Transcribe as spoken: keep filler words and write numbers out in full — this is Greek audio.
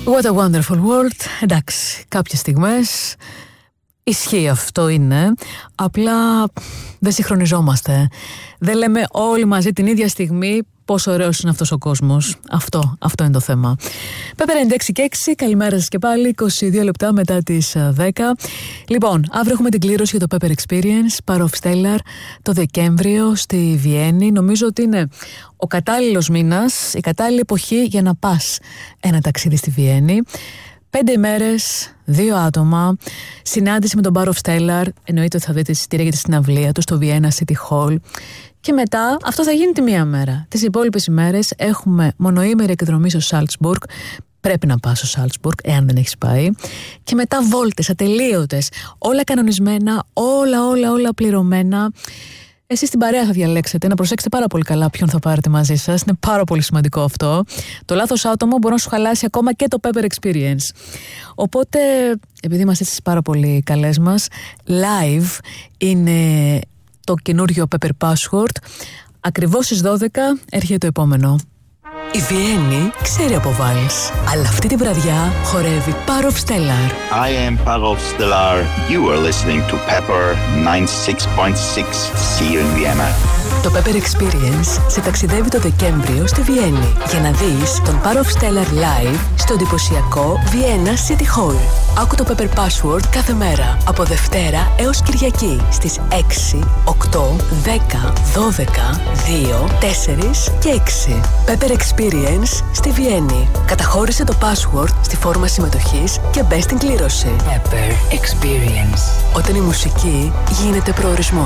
What a wonderful world. Εντάξει, κάποιες στιγμές ισχύει, αυτό είναι. Απλά δεν συγχρονιζόμαστε. Δεν λέμε όλοι μαζί την ίδια στιγμή πόσο ωραίος είναι αυτός ο κόσμος. Αυτό, αυτό είναι το θέμα. Πέπερ ενενήντα έξι και έξι, καλημέρα σας και πάλι. είκοσι δύο λεπτά μετά τις δέκα. Λοιπόν, αύριο έχουμε την κλήρωση για το Pepper Experience, Power of Stellar, το Δεκέμβριο στη Βιέννη. Νομίζω ότι είναι ο κατάλληλος μήνας, η κατάλληλη εποχή για να πας ένα ταξίδι στη Βιέννη. Πέντε ημέρες, δύο άτομα, συνάντηση με τον Power of Stellar. Εννοείται ότι θα δείτε εισιτήρια για τη συναυλία του στο Vienna City Hall. Και μετά αυτό θα γίνει τη μία μέρα. Τις υπόλοιπες ημέρες έχουμε μονοήμερη εκδρομή στο Σάλτσμπουργκ. Πρέπει να πας στο Σάλτσμπουργκ, εάν δεν έχεις πάει. Και μετά βόλτες ατελείωτες. Όλα κανονισμένα, όλα, όλα, όλα πληρωμένα. Εσείς την παρέα θα διαλέξετε. Να προσέξετε πάρα πολύ καλά ποιον θα πάρετε μαζί σας. Είναι πάρα πολύ σημαντικό αυτό. Το λάθος άτομο μπορεί να σου χαλάσει ακόμα και το Pepper Experience. Οπότε, επειδή είμαστε στις πάρα πολύ καλές μας, live είναι το καινούριο Pepper Password. Ακριβώς στις δώδεκα έρχεται το επόμενο. Η Βιέννη ξέρει από βάλς, αλλά αυτή τη βραδιά χορεύει Power of Stellar. I am Power of Stellar. You are listening to Pepper ninety-six point six. See you in Vienna. Το Pepper Experience σε ταξιδεύει το Δεκέμβριο στη Βιέννη για να δεις τον Power of Stellar live στο εντυπωσιακό Vienna City Hall. Άκου το Pepper Password κάθε μέρα από Δευτέρα έως Κυριακή στις έξι, οκτώ, δέκα, δώδεκα, δύο, τέσσερα και έξι. Pepper Experience στη Βιέννη. Καταχώρησε το password στη φόρμα συμμετοχής και μπες στην κλήρωση. Pepper Experience. Όταν η μουσική γίνεται προορισμός.